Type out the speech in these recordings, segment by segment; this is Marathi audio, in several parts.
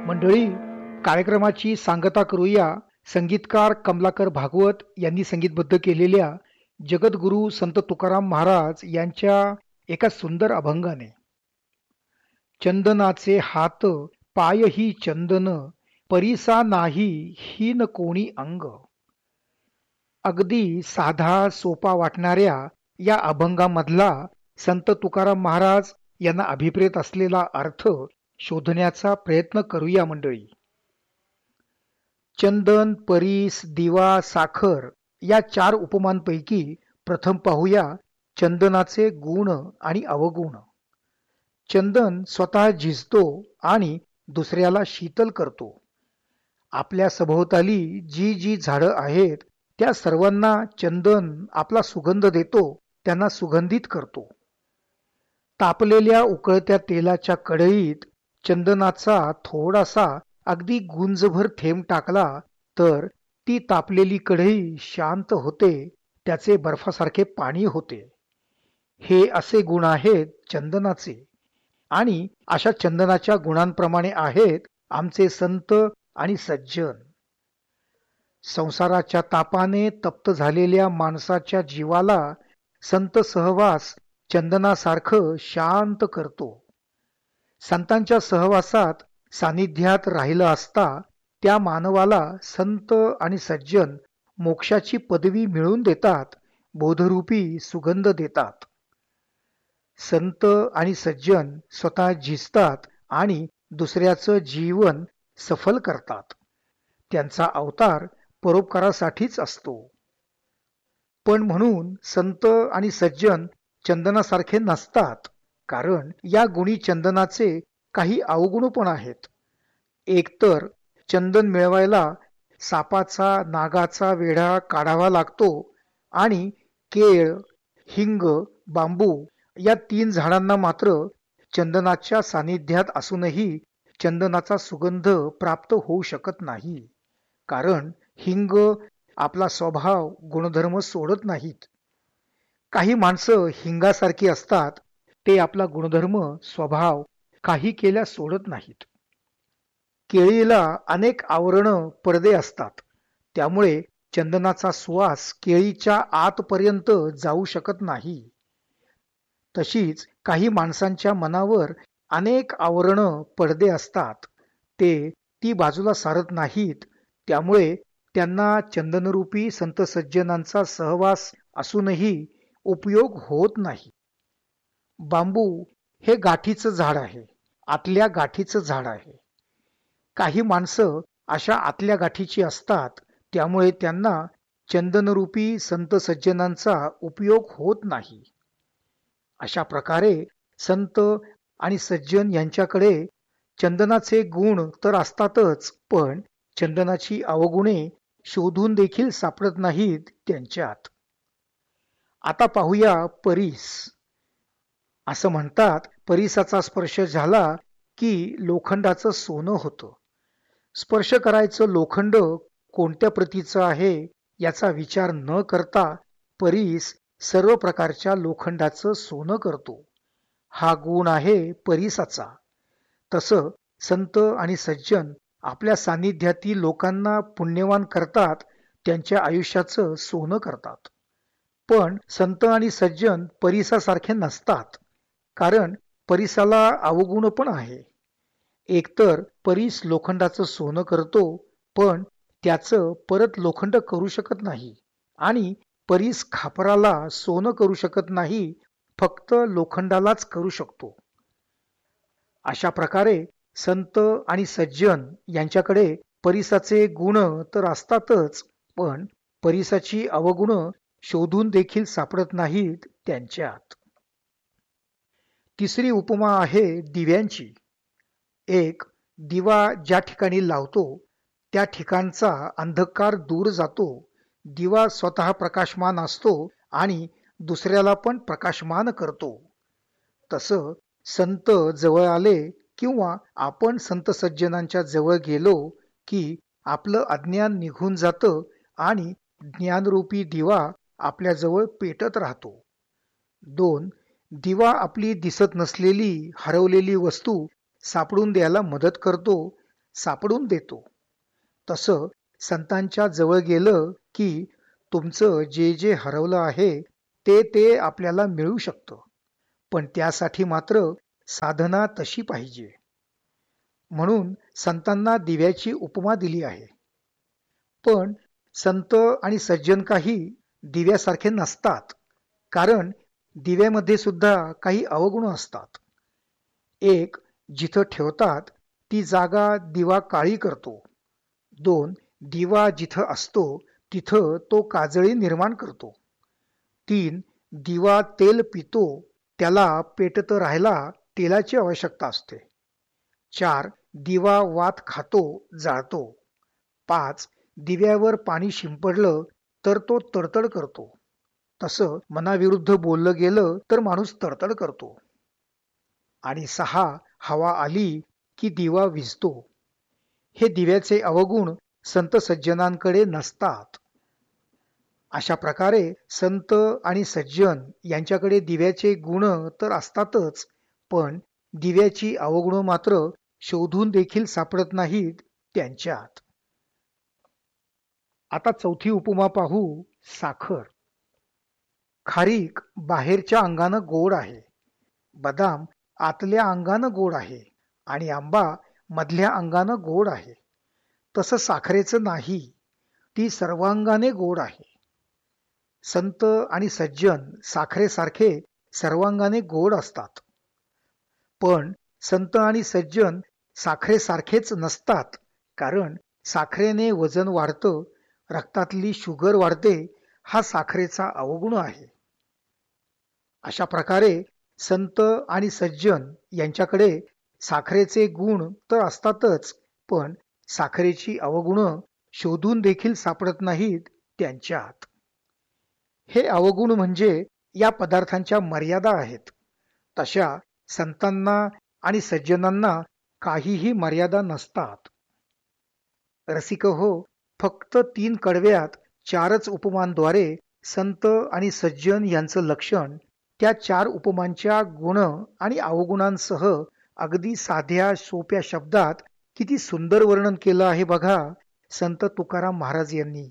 मंडळी, कार्यक्रमाची सांगता करूया संगीतकार कमलाकर भागवत यांनी संगीतबद्ध केलेल्या जगद्गुरू संत तुकाराम महाराज यांच्या एका सुंदर अभंगाने. चंदनाचे हात पायही चंदन, परिसा नाही हीन कोणी अंग. अगदी साधा सोपा वाटणाऱ्या या अभंगामधला संत तुकाराम महाराज यांना अभिप्रेत असलेला अर्थ शोधण्याचा प्रयत्न करूया मंडळी. चंदन, परीस, दिवा, साखर या 4 उपमांपैकी प्रथम पाहूया चंदनाचे गुण आणि अवगुण. चंदन स्वतः झिजतो आणि दुसऱ्याला शीतल करतो. आपल्या सभोवताली जी जी झाडं आहेत त्या सर्वांना चंदन आपला सुगंध देतो, त्यांना सुगंधित करतो. तापलेल्या उकळत्या तेलाच्या कढईत चंदनाचा थोडासा अगदी गुंजभर थेंब टाकला तर ती तापलेली कढई शांत होते, त्याचे बर्फासारखे पाणी होते. हे असे गुण आहेत चंदनाचे. आणि अशा चंदनाच्या गुणांप्रमाणे आहेत आमचे संत आणि सज्जन. संसाराच्या तापाने तप्त झालेल्या माणसाच्या जीवाला संत सहवास चंदनासारखं शांत करतो. संतांच्या सहवासात सानिध्यात राहिलं असता त्या मानवाला संत आणि सज्जन मोक्षाची पदवी मिळवून देतात, बोधरूपी सुगंध देतात. संत आणि सज्जन स्वतः झिजतात आणि दुसऱ्याचं जीवन सफल करतात. त्यांचा अवतार परोपकारासाठीच असतो. पण म्हणून संत आणि सज्जन चंदनासारखे नसतात, कारण या गुणी चंदनाचे काही अवगुण पण आहेत. एकतर चंदन मिळवायला सापाचा, नागाचा वेढा काढावा लागतो आणि केळ, हिंग, बांबू या 3 झाडांना मात्र चंदनाच्या सानिध्यात असूनही चंदनाचा सुगंध प्राप्त होऊ शकत नाही, कारण हिंग आपला स्वभाव गुणधर्म सोडत नाहीत. काही माणसं हिंगासारखी असतात, ते आपला गुणधर्म स्वभाव काही केल्यास सोडत नाहीत. केळीला अनेक आवरण पडदे असतात, त्यामुळे चंदनाचा सुवास केळीच्या आतपर्यंत जाऊ शकत नाही. तशीच काही माणसांच्या मनावर अनेक आवरण पडदे असतात, ते ती बाजूला सारत नाहीत, त्यामुळे त्यांना चंदनरूपी संत सज्जनांचा सहवास असूनही उपयोग होत नाही. बांबू हे गाठीचं झाड आहे, आतल्या गाठीचं झाड आहे. काही माणसं अशा आतल्या गाठीची असतात, त्यामुळे त्यांना चंदनरूपी संत सज्जनांचा उपयोग होत नाही. अशा प्रकारे संत आणि सज्जन यांच्याकडे चंदनाचे गुण तर असतातच, पण चंदनाची अवगुणे शोधून देखील सापडत नाहीत त्यांच्यात. आता पाहूया परीस. असं म्हणतात, परीसाचा स्पर्श झाला की लोखंडाचं सोनं होतं. स्पर्श करायचं लोखंड कोणत्या प्रतीचं आहे याचा विचार न करता परीस सर्व प्रकारच्या लोखंडाचं सोनं करतो. हा गुण आहे परीसाचा. तसं संत आणि सज्जन आपल्या सानिध्यातील लोकांना पुण्यवान करतात, त्यांच्या आयुष्याचं सोनं करतात. पण संत आणि सज्जन परीसासारखे नसतात, कारण परीसाला अवगुण पण आहे. एकतर परीस लोखंडाचं सोनं करतो, पण त्याचं परत लोखंड करू शकत नाही, आणि परीस खापराला सोनं करू शकत नाही, फक्त लोखंडालाच करू शकतो. अशा प्रकारे संत आणि सज्जन यांच्याकडे परीसाचे गुण तर असतातच, पण परीसाची अवगुण शोधून देखील सापडत नाहीत त्यांच्यात. तिसरी उपमा आहे दिव्यांची. एक दिवा ज्या ठिकाणी लावतो त्या ठिकाणचा अंधकार दूर जातो. दिवा स्वतः प्रकाशमान असतो आणि दुसऱ्याला पण प्रकाशमान करतो. तसं संत जवळ आले किंवा आपण संत सज्जनांच्या जवळ गेलो की आपलं अज्ञान निघून जातं आणि ज्ञानरूपी दिवा आपल्याजवळ पेटत राहतो. 2 दिवा आपली दिसत नसलेली हरवलेली वस्तू सापडून द्यायला मदत करतो. सापडून देतो. तसं संतांच्या जवळ गेलं की तुमचं जे जे हरवलं आहे ते आपल्याला मिळू शकतं. पण त्यासाठी मात्र साधना तशी पाहिजे. म्हणून संतांना दिव्याची उपमा दिली आहे. पण संत आणि सज्जन काही दिव्यासारखे नसतात, कारण दिव्यामध्ये सुद्धा काही अवगुण असतात. एक, जिथं ठेवतात ती जागा दिवा काळी करतो. दोन, दिवा जिथं असतो तिथं तो काजळी निर्माण करतो. तीन, दिवा तेल पितो, त्याला पेटत राहायला तेलाची आवश्यकता असते. चार, दिवा वात खातो, जाळतो. पाच, दिव्यावर पाणी शिंपडलं तर तो तडतड करतो. तसं मनाविरुद्ध बोललं गेलं तर माणूस तडतड करतो. आणि सहा, हवा आली की दिवा विझतो. हे दिव्याचे अवगुण संत सज्जनांकडे नसतात. अशा प्रकारे संत आणि सज्जन यांच्याकडे दिव्याचे गुण तर असतातच, पण दिव्याची अवगुण मात्र शोधून देखील सापडत नाहीत त्यांच्यात. आता चौथी उपमा पाहू, साखर. खारीक बाहेरच्या अंगानं गोड आहे, बदाम आतल्या अंगानं गोड आहे आणि आंबा मधल्या अंगानं गोड आहे. तसं साखरेचं नाही, ती सर्वांगाने गोड आहे. संत आणि सज्जन साखरेसारखे सर्वांगाने गोड असतात. पण संत आणि सज्जन साखरेसारखेच नसतात, कारण साखरेने वजन वाढतं, रक्तातली शुगर वाढते, हा साखरेचा अवगुण आहे. अशा प्रकारे संत आणि सज्जन यांच्याकडे साखरेचे गुण तर असतातच, पण साखरेची अवगुण शोधून देखील सापडत नाहीत त्यांच्यात. हे अवगुण म्हणजे या पदार्थांच्या मर्यादा आहेत. तशा संतांना आणि सज्जनांना काहीही मर्यादा नसतात. रसिक हो, फक्त 3 कडव्यात 4च उपमांद्वारे संत आणि सज्जन यांचं लक्षण त्या 4 उपमांच्या गुण आणि अवगुणांसह अगदी साध्या सोप्या शब्दात किती सुंदर वर्णन केलं आहे बघा संत तुकाराम महाराज यांनी.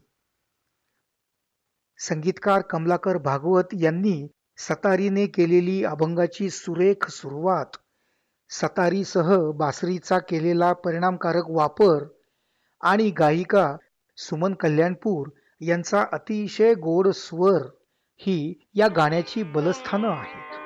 संगीतकार कमलाकर भागवत यांनी सतारीने केलेली अभंगाची सुरेख सुरुवात, सतारीसह बासरीचा केलेला परिणामकारक वापर आणि गायिका सुमन कल्याणपूर यांचा अतिशय गोड स्वर ही या गाण्याची बलस्थानं आहेत.